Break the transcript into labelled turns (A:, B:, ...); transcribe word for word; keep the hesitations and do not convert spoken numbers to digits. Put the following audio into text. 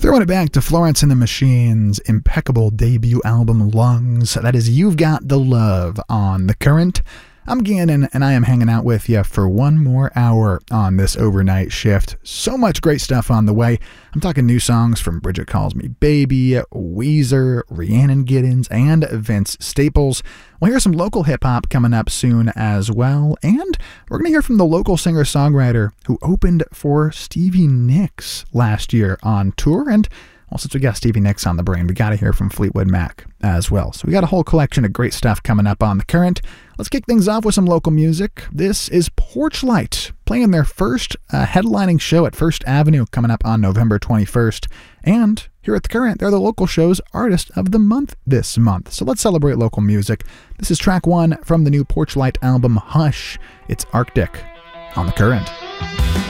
A: Throwing it back to Florence and the Machine's impeccable debut album, Lungs. That is You've Got the Love on The Current. I'm Gannon, and I am hanging out with you for one more hour on this overnight shift. So much great stuff on the way. I'm talking new songs from Bridget Calls Me Baby, Weezer, Rhiannon Giddens, and Vince Staples. We'll hear some local hip-hop coming up soon as well, and we're going to hear from the local singer-songwriter who opened for Stevie Nicks last year on tour, and well, since we got Stevie Nicks on the brain, we got to hear from Fleetwood Mac as well. So we got a whole collection of great stuff coming up on The Current. Let's kick things off with some local music. This is Porchlight, playing their first uh, headlining show at First Avenue coming up on November twenty-first. And here at The Current, they're the local show's Artist of the Month this month. So let's celebrate local music. This is track one from the new Porchlight album, Hush. It's Arctic on The Current.